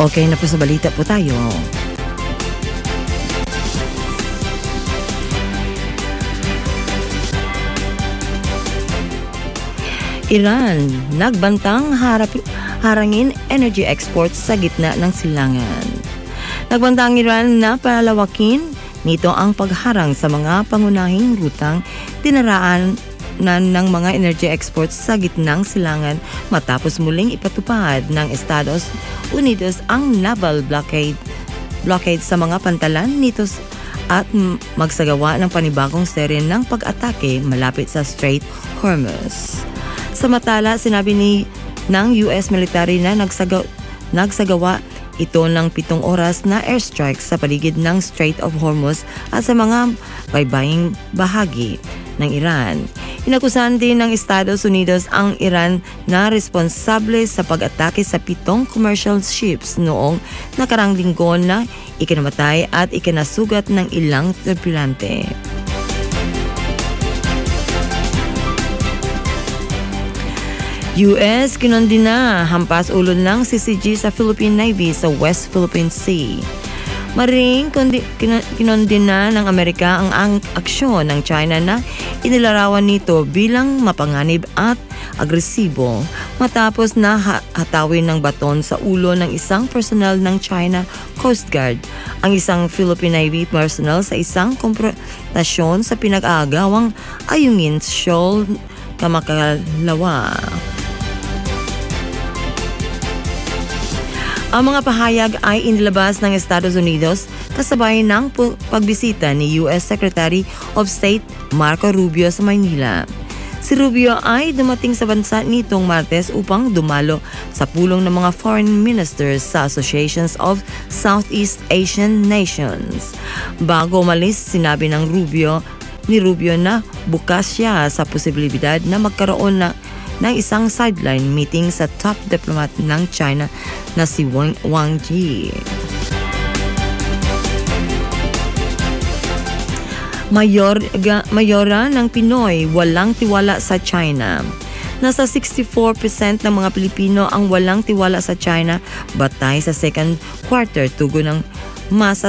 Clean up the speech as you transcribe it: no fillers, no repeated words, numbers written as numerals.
Okay na po, sa balita po tayo. Iran, nagbantang harangin energy exports sa gitna ng silangan. Nagbantang Iran na palawakin nito ang pagharang sa mga pangunahing rutang dinaraan ng mga energy exports sa gitnang silangan matapos muling ipatupad ng Estados Unidos ang naval blockade sa mga pantalan nito at magsagawa ng panibagong serye ng pag-atake malapit sa Strait Hormuz. Samantala, sinabi ng US military na nagsagawa ito ng 7 oras na airstrike sa paligid ng Strait of Hormuz at sa mga baybaying bahagi ng Iran. Inakusahan din ng Estados Unidos ang Iran na responsable sa pag-atake sa 7 commercial ships noong nakarang linggo na ikinamatay at ikinasugat ng ilang tripulante. US kinondena hampas ulo ng CCG sa Philippine Navy sa West Philippine Sea. Maring kinondena ng Amerika ang aksyon ng China na inilarawan nito bilang mapanganib at agresibo matapos na hatawin ng baton sa ulo ng isang personnel ng China Coast Guard ang isang Philippine Navy personnel sa isang konfrontasyon sa pinag-aagawang Ayungin Shoal, Kamakalawa. Ang mga pahayag ay inilabas ng Estados Unidos kasabay ng pagbisita ni US Secretary of State Marco Rubio sa Maynila. Si Rubio ay dumating sa bansa nitong Martes upang dumalo sa pulong ng mga foreign ministers sa Associations of Southeast Asian Nations. Bago umalis, sinabi ng Rubio na bukas siya sa posibilidad na magkaroon ng isang sideline meeting sa top diplomat ng China na si Wang Yi. Mayora ng Pinoy walang tiwala sa China. Nasa 64% ng mga Pilipino ang walang tiwala sa China batay sa second quarter tugon ng masa